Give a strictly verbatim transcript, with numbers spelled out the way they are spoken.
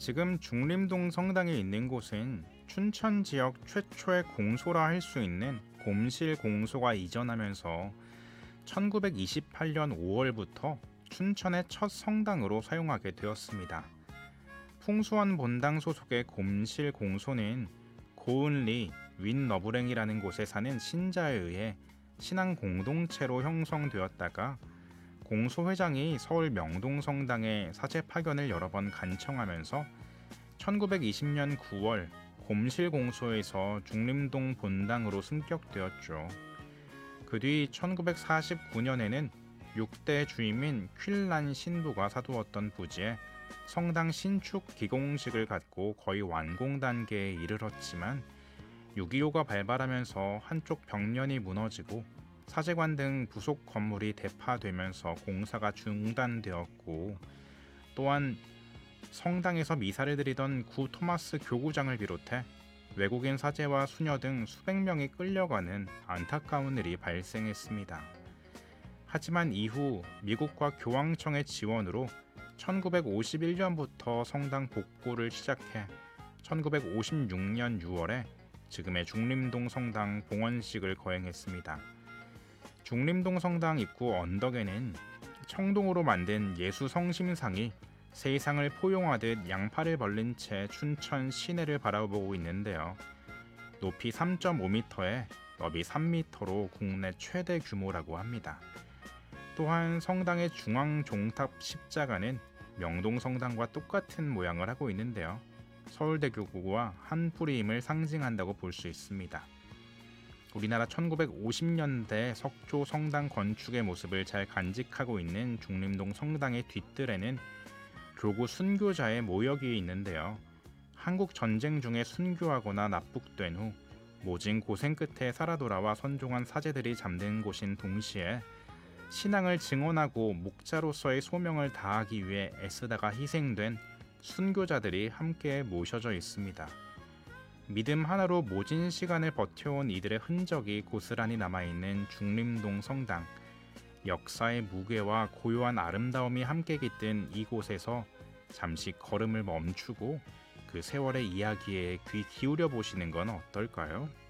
지금 중림동 성당에 있는 곳은 춘천 지역 최초의 공소라 할 수 있는 곰실 공소가 이전하면서 천구백이십팔 년 오월부터 춘천의 첫 성당으로 사용하게 되었습니다. 풍수원 본당 소속의 곰실 공소는 고은리 윈너브랭이라는 곳에 사는 신자에 의해 신앙 공동체로 형성되었다가 공소 회장이 서울 명동성당에 사제 파견을 여러 번 간청하면서 천구백이십 년 구월 곰실 공소에서 중림동 본당으로 승격되었죠. 그 뒤 천구백사십구 년에는 육 대 주임인 퀼란 신부가 사두었던 부지에 성당 신축 기공식을 갖고 거의 완공 단계에 이르렀지만 육이오가 발발하면서 한쪽 벽면이 무너지고 사제관 등 부속 건물이 대파되면서 공사가 중단되었고, 또한 성당에서 미사를 드리던 구 토마스 교구장을 비롯해 외국인 사제와 수녀 등 수백 명이 끌려가는 안타까운 일이 발생했습니다. 하지만 이후 미국과 교황청의 지원으로 천구백오십일 년부터 성당 복구를 시작해 천구백오십육 년 유월에 지금의 중림동 성당 봉헌식을 거행했습니다. 중림동 성당 입구 언덕에는 청동으로 만든 예수 성심상이 세상을 포용하듯 양팔을 벌린 채 춘천 시내를 바라보고 있는데요. 높이 삼 점 오 미터에 너비 삼 미터로 국내 최대 규모라고 합니다. 또한 성당의 중앙 종탑 십자가는 명동 성당과 똑같은 모양을 하고 있는데요. 서울대교구와 한 뿌리임을 상징한다고 볼 수 있습니다. 우리나라 천구백오십 년대 석조 성당 건축의 모습을 잘 간직하고 있는 중림동 성당의 뒷뜰에는 교구 순교자의 모역이 있는데요. 한국 전쟁 중에 순교하거나 납북된 후 모진 고생 끝에 살아 돌아와 선종한 사제들이 잠든 곳인 동시에 신앙을 증언하고 목자로서의 소명을 다하기 위해 애쓰다가 희생된 순교자들이 함께 모셔져 있습니다. 믿음 하나로 모진 시간을 버텨온 이들의 흔적이 고스란히 남아있는 중림동 성당. 역사의 무게와 고요한 아름다움이 함께 깃든 이곳에서 잠시 걸음을 멈추고 그 세월의 이야기에 귀 기울여 보시는 건 어떨까요?